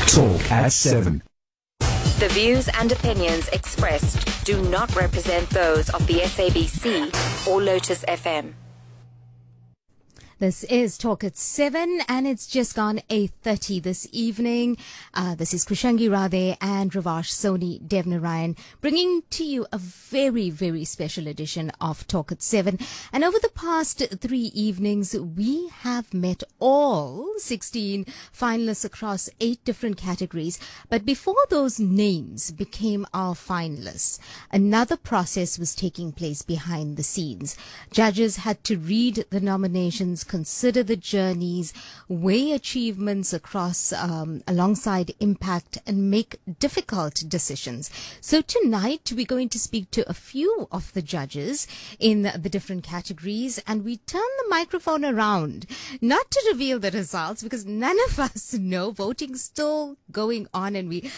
Talk at 7. The views and opinions expressed do not represent those of the SABC or Lotus FM. This is Talk at 7 and it's just gone 8:30 this evening. This is Krishangi Radhe and Ravash Soni Devnarayan bringing to you a very, very special edition of Talk at 7. And over the past 3 evenings, we have met all 16 finalists across 8 different categories. But before those names became our finalists, another process was taking place behind the scenes. Judges had to read the nominations, consider the journeys, weigh achievements across alongside impact, and make difficult decisions. So tonight we're going to speak to a few of the judges in the different categories, and we turn the microphone around, not to reveal the results because none of us know. Voting's still going on, and we